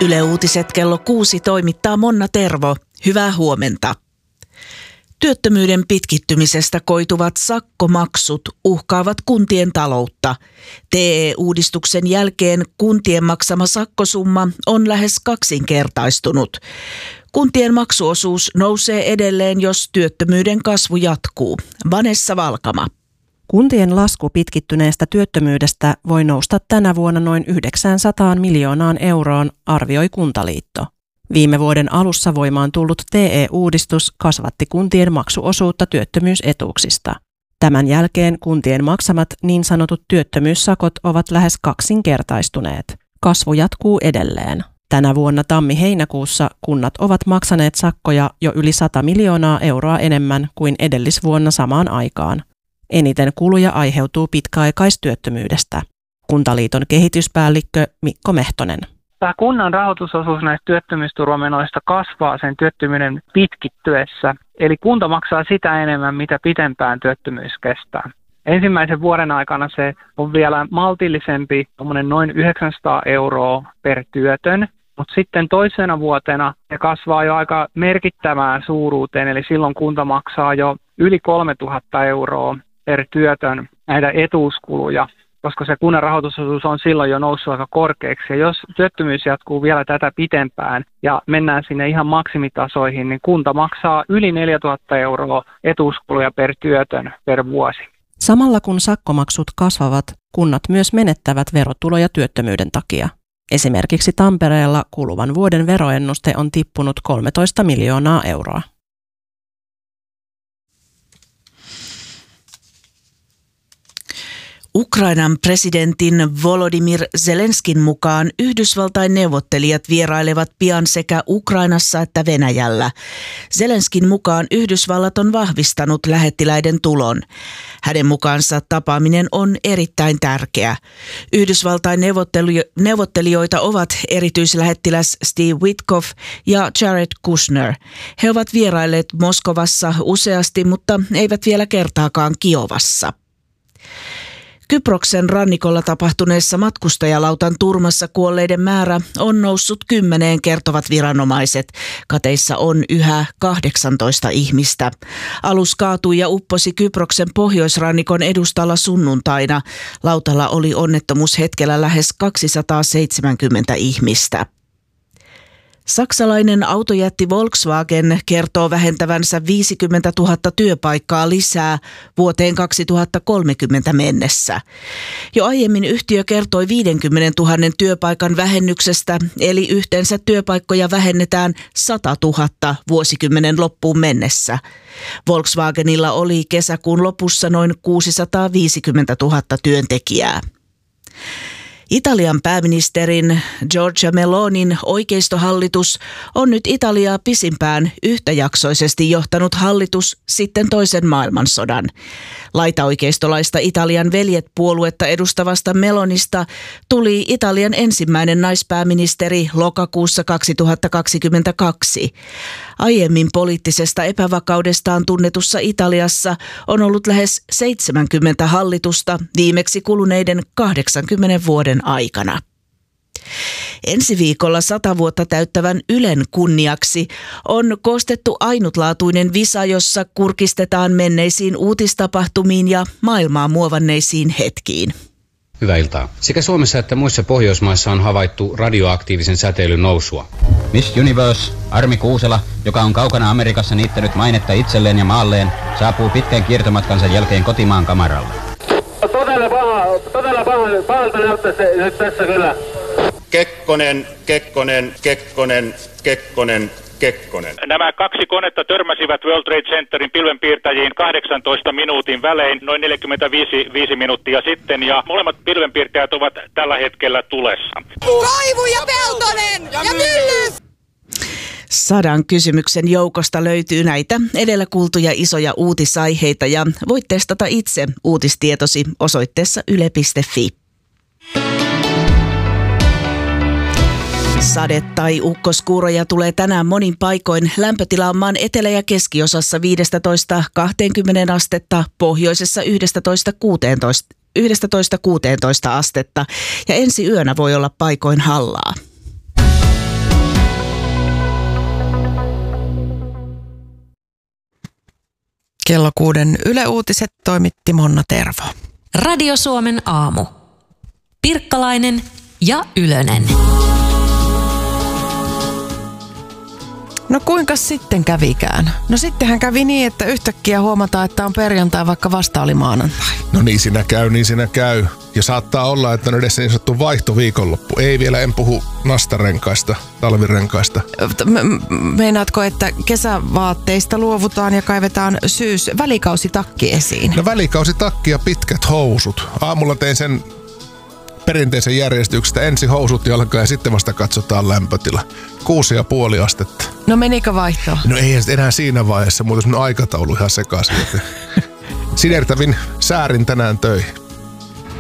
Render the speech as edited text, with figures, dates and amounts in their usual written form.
Yle Uutiset kello 6 toimittaa Monna Tervo. Hyvää huomenta. Työttömyyden pitkittymisestä koituvat sakkomaksut uhkaavat kuntien taloutta. TE-uudistuksen jälkeen kuntien maksama sakkosumma on lähes kaksinkertaistunut. Kuntien maksuosuus nousee edelleen, jos työttömyyden kasvu jatkuu. Vanessa Valkama. Kuntien lasku pitkittyneestä työttömyydestä voi nousta tänä vuonna noin 900 miljoonaan euroon, arvioi Kuntaliitto. Viime vuoden alussa voimaan tullut TE-uudistus kasvatti kuntien maksuosuutta työttömyysetuuksista. Tämän jälkeen kuntien maksamat niin sanotut työttömyyssakot ovat lähes kaksinkertaistuneet. Kasvu jatkuu edelleen. Tänä vuonna tammi-heinäkuussa kunnat ovat maksaneet sakkoja jo yli 100 miljoonaa euroa enemmän kuin edellisvuonna samaan aikaan. Eniten kuluja aiheutuu pitkäaikaistyöttömyydestä. Kuntaliiton kehityspäällikkö Mikko Mehtonen. Tämä kunnan rahoitusosuus näistä työttömyysturvamenoista kasvaa sen työttömyyden pitkittyessä. Eli kunta maksaa sitä enemmän, mitä pitempään työttömyys kestää. Ensimmäisen vuoden aikana se on vielä maltillisempi, noin 900 euroa per työtön. Mutta sitten toisena vuotena se kasvaa jo aika merkittävään suuruuteen, eli silloin kunta maksaa jo yli 3000 euroa per työtön näitä etuuskuluja, koska se kunnan rahoitusosuus on silloin jo noussut aika korkeaksi. Ja jos työttömyys jatkuu vielä tätä pitempään ja mennään sinne ihan maksimitasoihin, niin kunta maksaa yli 4000 euroa etuuskuluja per työtön per vuosi. Samalla kun sakkomaksut kasvavat, kunnat myös menettävät verotuloja työttömyyden takia. Esimerkiksi Tampereella kuluvan vuoden veroennuste on tippunut 13 miljoonaa euroa. Ukrainan presidentin Volodymyr Zelenskin mukaan Yhdysvaltain neuvottelijat vierailevat pian sekä Ukrainassa että Venäjällä. Zelenskin mukaan Yhdysvallat on vahvistanut lähettiläiden tulon. Hänen mukaansa tapaaminen on erittäin tärkeä. Yhdysvaltain neuvottelijoita ovat erityislähettiläs Steve Witkoff ja Jared Kushner. He ovat vierailleet Moskovassa useasti, mutta eivät vielä kertaakaan Kiovassa. Kyproksen rannikolla tapahtuneessa matkustajalautan turmassa kuolleiden määrä on noussut 10, kertovat viranomaiset. Kateissa on yhä 18 ihmistä. Alus kaatui ja upposi Kyproksen pohjoisrannikon edustalla sunnuntaina. Lautalla oli onnettomuushetkellä lähes 270 ihmistä. Saksalainen autojätti Volkswagen kertoo vähentävänsä 50 000 työpaikkaa lisää vuoteen 2030 mennessä. Jo aiemmin yhtiö kertoi 50 000 työpaikan vähennyksestä, eli yhteensä työpaikkoja vähennetään 100 000 vuosikymmenen loppuun mennessä. Volkswagenilla oli kesäkuun lopussa noin 650 000 työntekijää. Italian pääministerin Giorgia Melonin oikeistohallitus on nyt Italiaa pisimpään yhtäjaksoisesti johtanut hallitus sitten toisen maailmansodan. Laitaoikeistolaista Italian veljet-puoluetta edustavasta Melonista tuli Italian ensimmäinen naispääministeri lokakuussa 2022. Aiemmin poliittisesta epävakaudestaan tunnetussa Italiassa on ollut lähes 70 hallitusta viimeksi kuluneiden 80 vuoden aikana. Ensi viikolla 100 vuotta täyttävän Ylen kunniaksi on koostettu ainutlaatuinen visa, jossa kurkistetaan menneisiin uutistapahtumiin ja maailmaa muovanneisiin hetkiin. Hyvää iltaa. Sekä Suomessa että muissa Pohjoismaissa on havaittu radioaktiivisen säteilyn nousua. Miss Universe, Armi Kuusela, joka on kaukana Amerikassa niittänyt mainetta itselleen ja maalleen, saapuu pitkän kiertomatkansa jälkeen kotimaan kamaralle. Todella pahalta näyttää se nyt tässä kyllä. Kekkonen. Nämä kaksi konetta törmäsivät World Trade Centerin pilvenpiirtäjiin 18 minuutin välein noin 45 minuuttia sitten ja molemmat pilvenpiirtäjät ovat tällä hetkellä tulessa. Koivu ja Peltonen ja Myllys! 100 kysymyksen joukosta löytyy näitä edellä kuultuja isoja uutisaiheita ja voit testata itse uutistietosi osoitteessa yle.fi. Sade- tai ukkoskuuroja tulee tänään monin paikoin. Lämpötila on maan etelä- ja keskiosassa 15-20 astetta, pohjoisessa 11-16 astetta ja ensi yönä voi olla paikoin hallaa. Kello 6 Yle Uutiset toimitti Monna Tervo. Radio Suomen aamu. Pirkkalainen ja Ylönen. No kuinka sitten kävikään? No sittenhän kävi niin, että yhtäkkiä huomataan, että on perjantai, vaikka vasta oli maanantai. No niin siinä käy. Ja saattaa olla, että on edessä niin sanottu vaihtoviikonloppu. Ei vielä, en puhu nastarenkaista, talvirenkaista. Meinaatko, että kesävaatteista luovutaan ja kaivetaan välikausitakki esiin? No välikausitakki ja pitkät housut. Aamulla tein sen perinteisen järjestyksestä. Ensin housut jalkaan ja sitten vasta katsotaan lämpötila. 6,5 astetta. No menikö vaihtoon? No ei enää siinä vaiheessa, mutta semmoinen aikataulu ihan sekaisin. Sinertävin säärin tänään töihin.